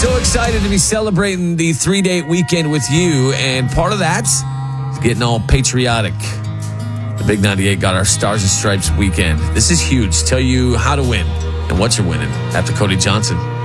So excited to be celebrating the 3-day weekend with you, and part of that is getting all patriotic. The Big 98 got our Stars and Stripes weekend. This is huge. Tell you how to win and what you're winning after Cody Johnson.